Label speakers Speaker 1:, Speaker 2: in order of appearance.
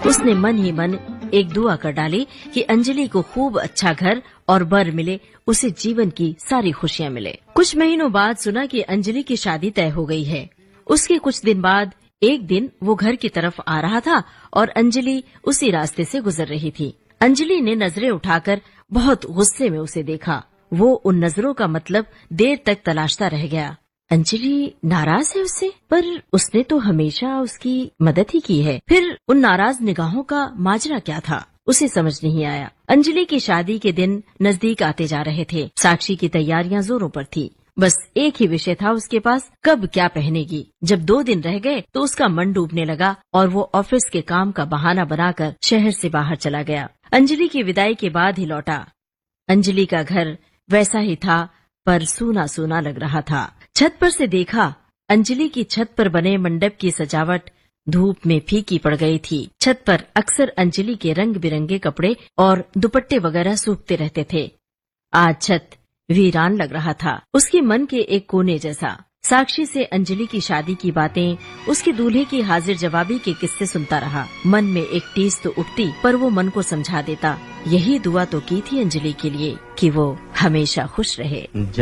Speaker 1: उसने मन ही मन एक दुआ कर डाली कि अंजलि को खूब अच्छा घर और बर मिले, उसे जीवन की सारी खुशियाँ मिले। कुछ महीनों बाद सुना कि अंजलि की शादी तय हो गई है। उसके कुछ दिन बाद एक दिन वो घर की तरफ आ रहा था और अंजलि उसी रास्ते से गुजर रही थी। अंजलि ने नजरें उठाकर बहुत गुस्से में उसे देखा। वो उन नजरों का मतलब देर तक तलाशता रह गया। अंजलि नाराज है उससे, पर उसने तो हमेशा उसकी मदद ही की है। फिर उन नाराज निगाहों का माजरा क्या था, उसे समझ नहीं आया। अंजलि की शादी के दिन नजदीक आते जा रहे थे। साक्षी की तैयारियां जोरों पर थी। बस एक ही विषय था उसके पास, कब क्या पहनेगी। जब 2 दिन रह गए तो उसका मन डूबने लगा और वो ऑफिस के काम का बहाना बनाकर शहर से बाहर चला गया। अंजलि की विदाई के बाद ही लौटा। अंजलि का घर वैसा ही था, पर सूना सूना लग रहा था। छत पर से देखा, अंजलि की छत पर बने मंडप की सजावट धूप में फीकी पड़ गई थी। छत पर अक्सर अंजलि के रंग बिरंगे कपड़े और दुपट्टे वगैरह सूखते रहते थे। आज छत वीरान लग रहा था, उसके मन के एक कोने जैसा। साक्षी से अंजलि की शादी की बातें, उसके दूल्हे की हाजिर जवाबी के किस्से सुनता रहा। मन में एक टीस तो उठती, पर वो मन को समझा देता। यही दुआ तो की थी अंजलि के लिए कि वो हमेशा खुश रहे।